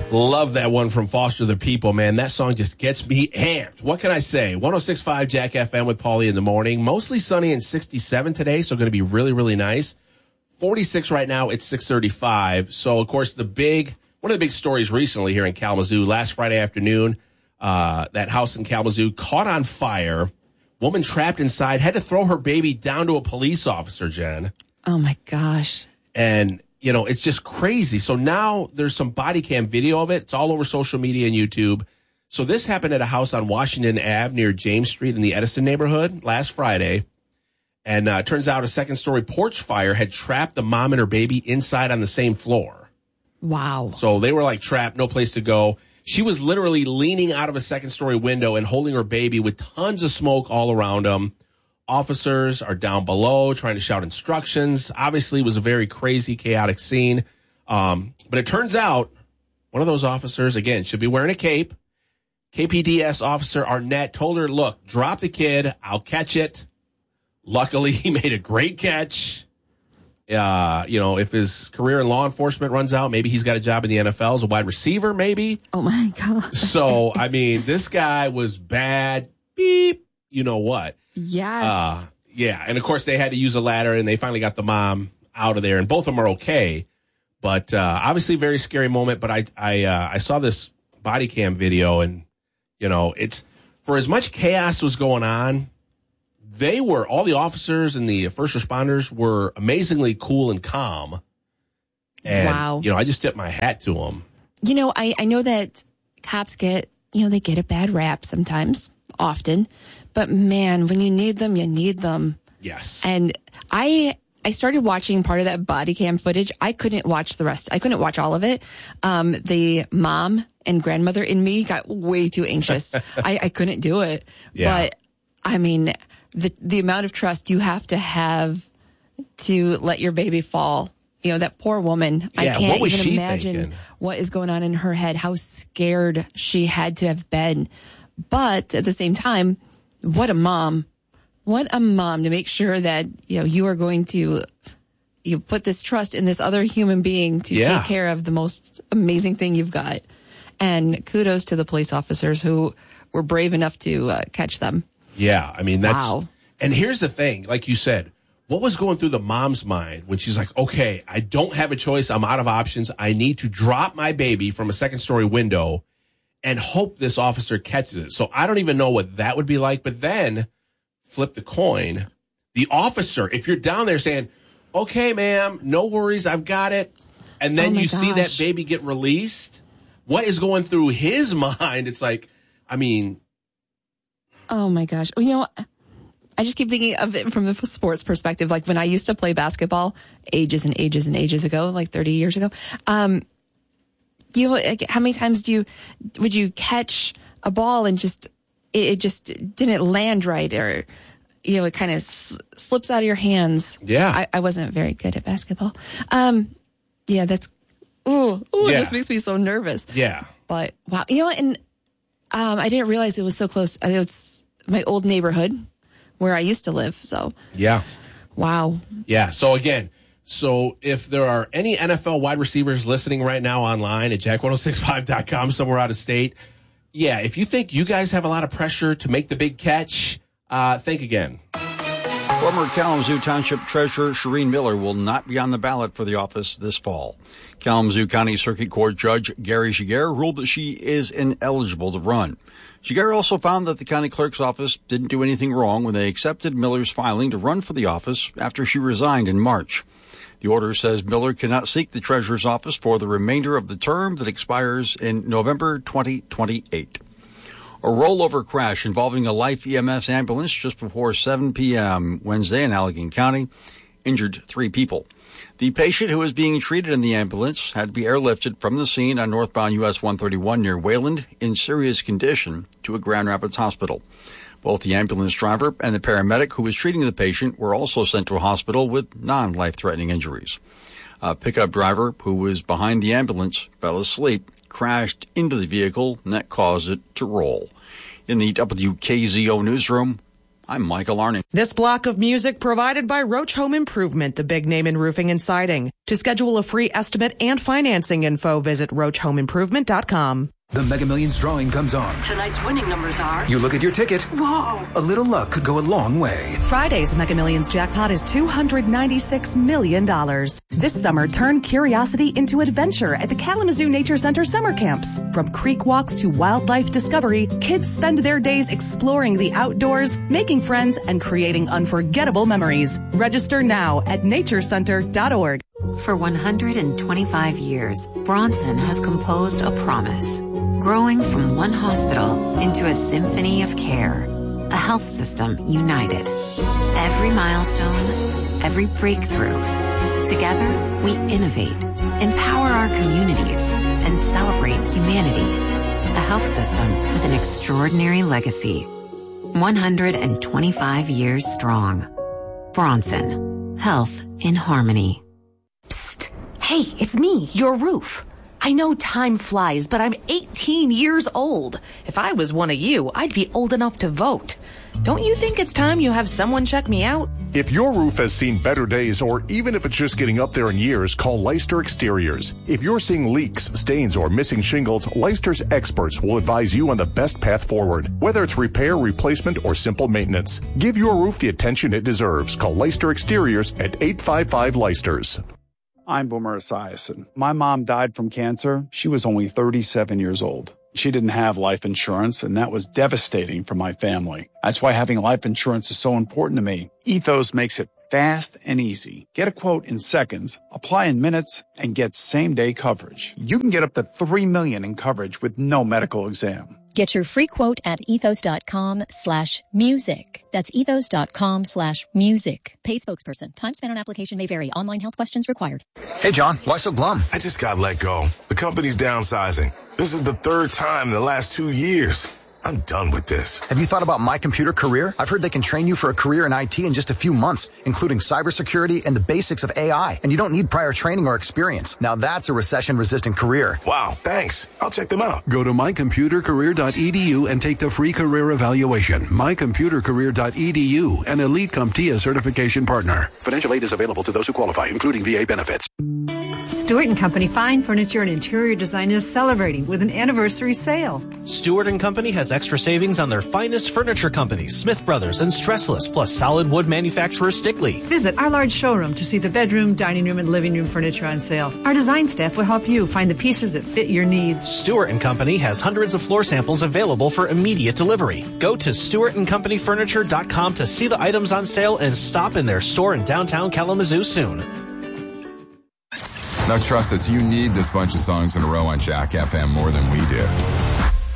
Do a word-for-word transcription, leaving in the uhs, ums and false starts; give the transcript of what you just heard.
Love that one from Foster the People, man. That song just gets me amped. What can I say? one oh six point five Jack F M with Paulie in the morning. Mostly sunny and sixty-seven today, so going to be really, really nice. forty-six right now. It's six thirty-five. So, of course, the big one of the big stories recently here in Kalamazoo, last Friday afternoon, uh, that house in Kalamazoo caught on fire. Woman trapped inside, had to throw her baby down to a police officer, Jen. Oh, my gosh. And you know, it's just crazy. So now there's some body cam video of it. It's all over social media and YouTube. So this happened at a house on Washington Avenue near James Street in the Edison neighborhood last Friday. And uh, it turns out a second story porch fire had trapped the mom and her baby inside on the same floor. Wow. So they were like trapped, no place to go. She was literally leaning out of a second story window and holding her baby with tons of smoke all around them. Officers are down below trying to shout instructions. Obviously, it was a very crazy, chaotic scene. Um, but it turns out one of those officers, again, should be wearing a cape. K P D S officer Arnett told her, look, drop the kid. I'll catch it. Luckily, he made a great catch. Uh, you know, if his career in law enforcement runs out, maybe he's got a job in the N F L as a wide receiver, maybe. Oh, my God. So, I mean, this guy was bad. Beep. You know what? Yes. Uh, yeah. And of course they had to use a ladder and they finally got the mom out of there and both of them are okay. But, uh, obviously a very scary moment. But I, I, uh, I saw this body cam video and, you know, it's for as much chaos was going on. They were, all the officers and the first responders were amazingly cool and calm. And, wow. you know, I just tipped my hat to them. You know, I, I know that cops get, you know, they get a bad rap sometimes, often. But man, when you need them, you need them. Yes. And I I started watching part of that body cam footage. I couldn't watch the rest. I couldn't watch all of it. Um, the mom and grandmother in me got way too anxious. I, I couldn't do it. Yeah. But I mean, the the amount of trust you have to have to let your baby fall. You know, that poor woman. Yeah, I can't what was even she imagine thinking? What is going on in her head, how scared she had to have been. But at the same time, what a mom. What a mom to make sure that, you know, you are going to you put this trust in this other human being to yeah. take care of the most amazing thing you've got. And kudos to the police officers who were brave enough to uh, catch them. Yeah, I mean, that's... Wow. And here's the thing, like you said, what was going through the mom's mind when she's like, okay, I don't have a choice, I'm out of options, I need to drop my baby from a second-story window and hope this officer catches it. So I don't even know what that would be like, but then flip the coin. The officer, if you're down there saying, okay, ma'am, no worries, I've got it, and then oh you gosh. see that baby get released, what is going through his mind? It's like, I mean... Oh, my gosh. Well, you know, I just keep thinking of it from the sports perspective. Like when I used to play basketball ages and ages and ages ago, like thirty years ago, um, you know, like how many times do you, would you catch a ball and just, it, it just didn't land right, or, you know, it kind of s- slips out of your hands. Yeah. I, I wasn't very good at basketball. Um, yeah, that's, ooh, ooh, Yeah. this makes me so nervous. Yeah. But wow, you know what? And, um, I didn't realize it was so close. It was my old neighborhood where I used to live. So, Yeah. wow. Yeah. So again, so if there are any N F L wide receivers listening right now online at jack ten sixty-five dot com somewhere out of state, yeah, if you think you guys have a lot of pressure to make the big catch, uh, think again. Former Kalamazoo Township Treasurer Shireen Miller will not be on the ballot for the office this fall. Kalamazoo County Circuit Court Judge Gary Giguere ruled that she is ineligible to run. Giguere also found that the county clerk's office didn't do anything wrong when they accepted Miller's filing to run for the office after she resigned in March. The order says Miller cannot seek the treasurer's office for the remainder of the term that expires in November twenty twenty-eight. A rollover crash involving a Life E M S ambulance just before seven p.m. Wednesday in Allegheny County injured three people. The patient who was being treated in the ambulance had to be airlifted from the scene on northbound U S one thirty-one near Wayland in serious condition to a Grand Rapids hospital. Both the ambulance driver and the paramedic who was treating the patient were also sent to a hospital with non-life-threatening injuries. A pickup driver who was behind the ambulance fell asleep, crashed into the vehicle, and that caused it to roll. In the W K Z O newsroom, I'm Michael Arning. This block of music provided by Roach Home Improvement, the big name in roofing and siding. To schedule a free estimate and financing info, visit roach home improvement dot com. The Mega Millions drawing comes on. Tonight's winning numbers are... You look at your ticket. Whoa! A little luck could go a long way. Friday's Mega Millions jackpot is two hundred ninety-six million dollars. This summer, turn curiosity into adventure at the Kalamazoo Nature Center summer camps. From creek walks to wildlife discovery, kids spend their days exploring the outdoors, making friends, and creating unforgettable memories. Register now at nature center dot org. For one hundred twenty-five years, Bronson has composed a promise. Growing from one hospital into a symphony of care, a health system united. Every milestone, every breakthrough. Together, we innovate, empower our communities, and celebrate humanity. A health system with an extraordinary legacy. one hundred twenty-five years strong. Bronson. Health in harmony. Psst. Hey, it's me, your roof. I know time flies, but I'm eighteen years old. If I was one of you, I'd be old enough to vote. Don't you think it's time you have someone check me out? If your roof has seen better days, or even if it's just getting up there in years, call Leister Exteriors. If you're seeing leaks, stains, or missing shingles, Leister's experts will advise you on the best path forward, whether it's repair, replacement, or simple maintenance. Give your roof the attention it deserves. Call Leister Exteriors at eight five five Leisters. I'm Boomer Esiason. My mom died from cancer. She was only thirty-seven years old. She didn't have life insurance, and that was devastating for my family. That's why having life insurance is so important to me. Ethos makes it fast and easy. Get a quote in seconds, apply in minutes, and get same-day coverage. You can get up to three million dollars in coverage with no medical exam. Get your free quote at ethos.com slash music. That's ethos.com slash music. Paid spokesperson. Time spent on application may vary. Online health questions required. Hey, John. Why so glum? I just got let go. The company's downsizing. This is the third time in the last two years. I'm done with this. Have you thought about My Computer Career? I've heard they can train you for a career in I T in just a few months, including cybersecurity and the basics of A I. And you don't need prior training or experience. Now that's a recession-resistant career. Wow, thanks. I'll check them out. Go to my computer career dot e d u and take the free career evaluation. my computer career dot e d u, an Elite CompTIA certification partner. Financial aid is available to those who qualify, including V A benefits. Stewart and Company Fine Furniture and Interior Design is celebrating with an anniversary sale. Stewart and Company has extra savings on their finest furniture companies, Smith Brothers and Stressless, plus solid wood manufacturer Stickley. Visit our large showroom to see the bedroom, dining room, and living room furniture on sale. Our design staff will help you find the pieces that fit your needs. Stewart and Company has hundreds of floor samples available for immediate delivery. Go to stewart and company furniture dot com to see the items on sale and stop in their store in downtown Kalamazoo soon. Now trust us, you need this bunch of songs in a row on Jack F M more than we do.